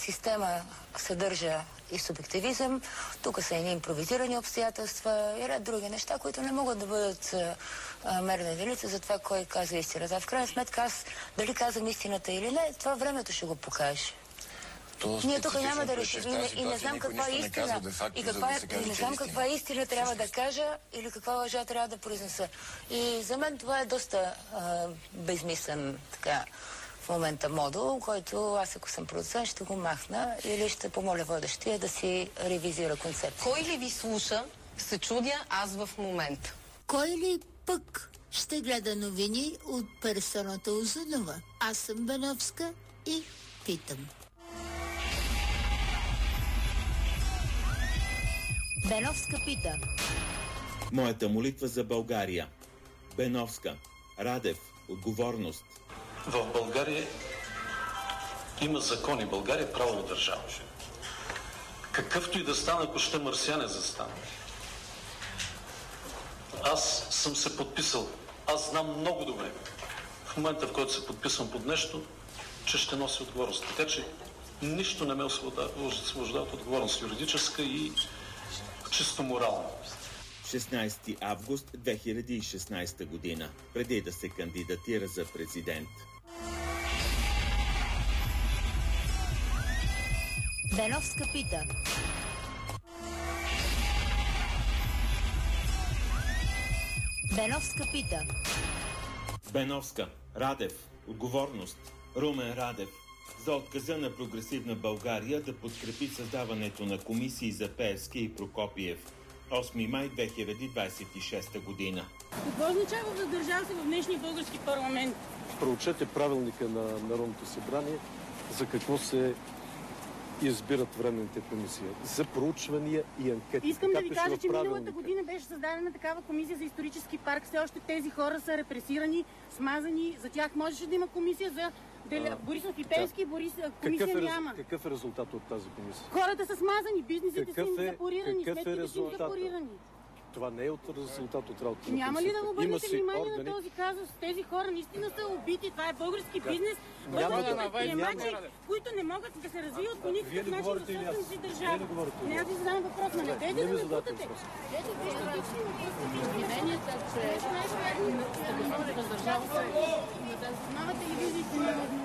Система съдържа и субективизъм, тук са едни импровизирани обстоятелства и ред други неща, които не могат да бъдат мерна единица за това кой казва истината. В крайна сметка аз дали казвам истината или не, това времето ще го покаже. Ние тук няма да решим и не знам каква е истина и не знам каква истина трябва да кажа или каква лъжа трябва да произнеса. И за мен това е доста безмислен така в момента модул, който аз, ако съм продуцент, ще го махна или ще помоля водещия да си ревизира концепция. Кой ли ви слуша, се чудя аз в момента? Кой ли пък ще гледа новини от персоната Узунова? Аз съм Беновска и питам. Беновска пита. Моята молитва за България. Беновска. Радев. Отговорност. В България има закони. България е правова държава. Какъвто и да стане, ако ще марсиане застане. Аз съм се подписал. Аз знам много добре в момента, в който се подписвам под нещо, че ще носи отговорност. Така че нищо не ме освобождава от отговорност, юридическа и чисто морална. 16 август 2016 година, преди да се кандидатира за президент. Беновска пита. Беновска пита. Беновска. Радев. Отговорност. Румен Радев. За отказа на прогресивна България да подкрепи създаването на комисии за Пеевски и Прокопиев. 8 май 2026 година. Какво означава въздържал се в днешния български парламент? Проучете правилника на Народното събрание за какво се избират временните комисии. За проучвания и анкети. Искам да ви кажа, че миналата година беше създадена такава комисия за исторически парк. Все още тези хора са репресирани, смазани. За тях можеше да има комисия за Борисов и Пеевски. Комисия няма. Какъв е резултат от тази комисия? Хората са смазани, бизнесите са им запорирани, сметките са им запорирани. Това не е от резултат от работа. Няма ли да му обърнете внимание на този казус? Тези хора наистина са убити. Това е български бизнес. Български предприемачи, които не могат да се развиват по никакъв начин за собствената си държава. Не, аз ви задавам въпрос, но не те да ме путате. Ето, обвиненията, че въздържава се да занимава телевизиите народно.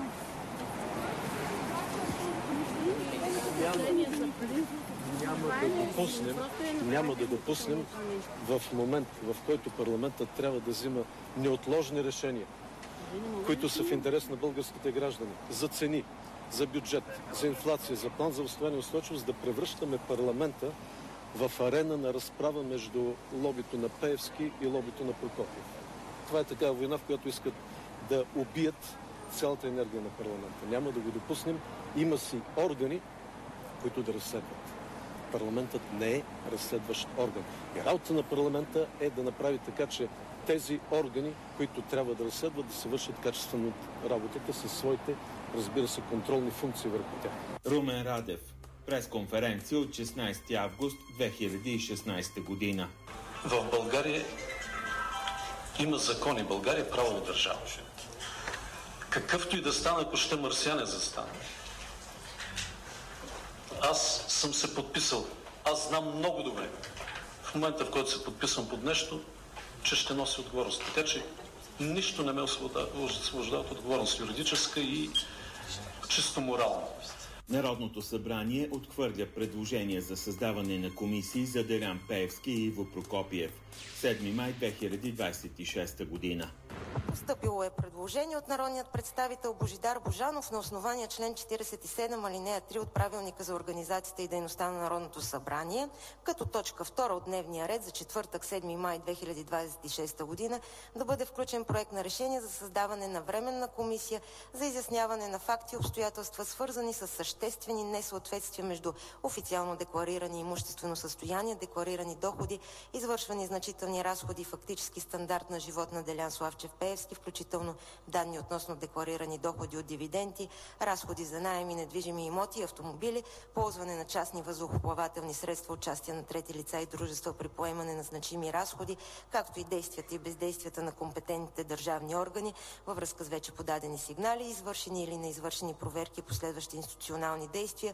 Няма да допуснем в момент, в който парламентът трябва да взима неотложни решения, които са в интерес на българските граждани, за цени, за бюджет, за инфлация, за план за възстановяване и устойчивост, да превръщаме парламента в арена на разправа между лобито на Пеевски и лобито на Прокопиев. Това е такава война, в която искат да убият цялата енергия на парламента. Няма да го допуснем. Има си органи, които да разследват. Парламентът не е разследващ орган. И работа на парламента е да направи така, че тези органи, които трябва да разследват, да се вършат качествено работата със своите, разбира се, контролни функции върху тях. Румен Радев. Пресконференция от 16 август 2016 година. В България има закони. България е правова държава. Какъвто и да стане, ако ще марсиане застане. Аз съм се подписал. Аз знам много добре в момента, в който се подписвам под нещо, че ще носи отговорност. Така че нищо не ме освобождава от отговорност, юридическа и чисто морална. Народното събрание отхвърля предложение за създаване на комисии за Делян Пеевски и Иво Прокопиев. 7 май 2026 година. Постъпило е предложение от народният представител Божидар Божанов на основание член 47 алинея 3 от Правилника за организацията и дейността на Народното събрание, като точка 2 от дневния ред за четвъртък 7 май 2026 година да бъде включен проект на решение за създаване на временна комисия за изясняване на факти и обстоятелства, свързани с съществени несъответствия между официално декларирани имуществено състояние, декларирани доходи, извършвани значителни разходи и фактически стандарт на живот на Делян Славчев Пеевски, включително данни относно декларирани доходи от дивиденти, разходи за наем и недвижими имоти и автомобили, ползване на частни въздухоплавателни средства, участие на трети лица и дружества при поемане на значими разходи, както и действията и бездействията на компетентните държавни органи във връзка с вече подадени сигнали, извършени или неизвършени проверки и последващи институционални действия